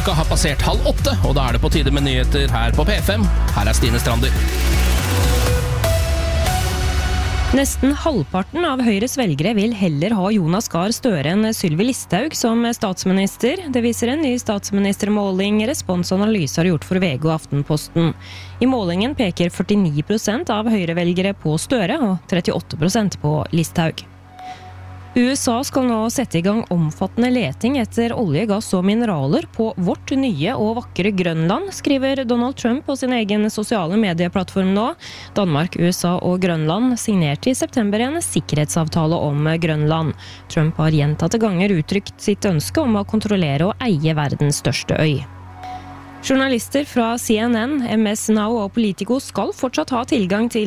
Klokka har passert 7:30, og da er det på tide med nyheter her på P5. Her er Stine Strander. Nesten halvparten av Høyres velgere vil heller ha Jonas Gahr Støre enn Sylvi Listhaug som statsminister. Det viser en ny statsministermåling Respons Analyse har gjort for VG og Aftenposten. I målingen peker 49% av Høyre-velgere på Støre og 38% på Listhaug. USA skal nå sette i gang omfattende leting etter olje, gass og mineraler på vårt nye og vakre Grønland, skriver Donald Trump på sin egen sosiale medieplattform nå. Danmark, USA og Grønland signerte i september en sikkerhetsavtale om Grønland. Trump har gjentatte ganger uttrykt sitt ønske om å kontrollere og eie verdens største øy. Journalister fra CNN, MS Now og Politico skal fortsatt ha tilgang til